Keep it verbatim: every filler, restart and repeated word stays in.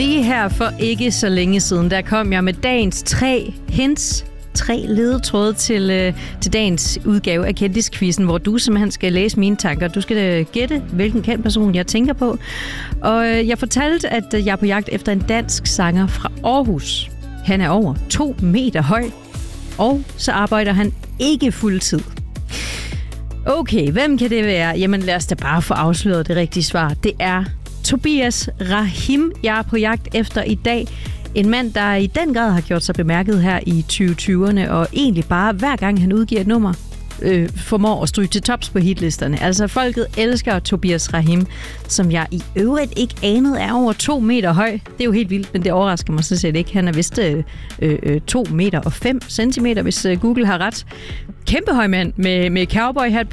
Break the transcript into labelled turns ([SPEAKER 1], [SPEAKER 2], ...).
[SPEAKER 1] Lige her for ikke så længe siden, der kom jeg med dagens tre hints, tre ledetråde til, øh, til dagens udgave af Kendisquizzen, hvor du simpelthen skal læse mine tanker. Du skal øh, gætte, hvilken kendt person jeg tænker på. Og øh, jeg fortalte, at øh, jeg er på jagt efter en dansk sanger fra Aarhus. Han er over to meter høj, og så arbejder han ikke fuldtid. Okay, hvem kan det være? Jamen lad os da bare få afsløret det rigtige svar. Det er Tobias Rahim, jeg er på jagt efter i dag. En mand, der i den grad har gjort sig bemærket her i tyve tyverne, og egentlig bare hver gang han udgiver et nummer, øh, formår at stryge til tops på hitlisterne. Altså folket elsker Tobias Rahim, som jeg i øvrigt ikke anede er over to meter høj. Det er jo helt vildt, men det overrasker mig sådan set ikke. Han er vist øh, øh, to meter og fem centimeter, hvis øh, Google har ret. Kæmpe høj mand med, med cowboyhat